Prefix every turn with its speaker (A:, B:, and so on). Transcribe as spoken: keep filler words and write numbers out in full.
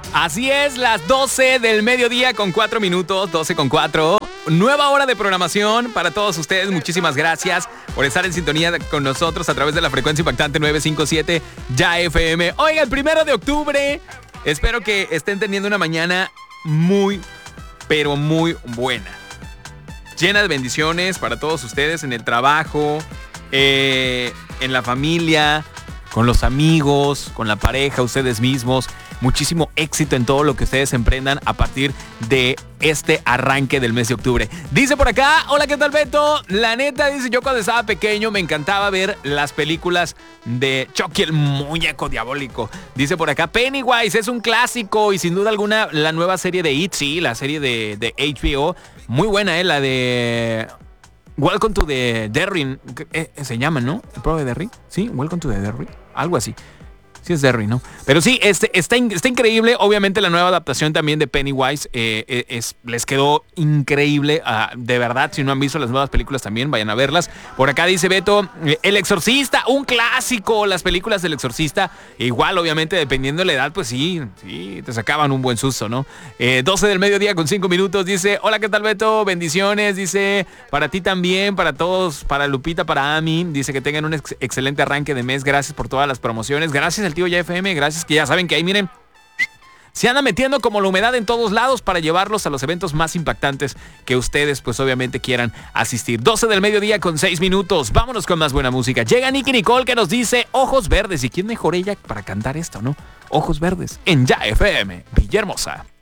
A: Así es, las doce del mediodía con cuatro minutos, doce con cuatro. Nueva hora de programación para todos ustedes. Muchísimas gracias por estar en sintonía con nosotros a través de la frecuencia impactante nueve cinco siete Ya F M. Oiga, el primero de octubre. Espero que estén teniendo una mañana muy, pero muy buena. Llena de bendiciones para todos ustedes en el trabajo, eh, en la familia, con los amigos, con la pareja, ustedes mismos. Muchísimo éxito en todo lo que ustedes emprendan a partir de este arranque del mes de octubre. Dice por acá, hola, ¿qué tal, Beto? La neta, dice, yo cuando estaba pequeño me encantaba ver las películas de Chucky, el muñeco diabólico. Dice por acá, Pennywise es un clásico y sin duda alguna la nueva serie de It, sí, la serie de, de H B O. Muy buena, ¿eh? La de Welcome to the Derry. Eh, se llama, ¿no? ¿El pro de Derry? Sí, Welcome to the Derry. Algo así. Sí es Derry, ¿no? Pero sí, este, está, está increíble. Obviamente la nueva adaptación también de Pennywise eh, es, les quedó increíble. Uh, de verdad, si no han visto las nuevas películas también, vayan a verlas. Por acá dice Beto, eh, El Exorcista, un clásico. Las películas del Exorcista, igual obviamente dependiendo de la edad, pues sí, sí, te sacaban un buen susto, ¿no? Eh, doce del mediodía con cinco minutos. Dice, hola, ¿qué tal, Beto? Bendiciones. Dice, para ti también, para todos, para Lupita, para Ami. Dice que tengan un ex- excelente arranque de mes. Gracias por todas las promociones. Gracias al tío Ya F M, gracias, que ya saben que ahí, miren, se anda metiendo como la humedad en todos lados para llevarlos a los eventos más impactantes que ustedes, pues obviamente quieran asistir. doce del mediodía con seis minutos. Vámonos con más buena música. Llega Nicky Nicole que nos dice Ojos Verdes. ¿Y quién mejor ella para cantar esto, no? Ojos Verdes en Ya F M, Villahermosa.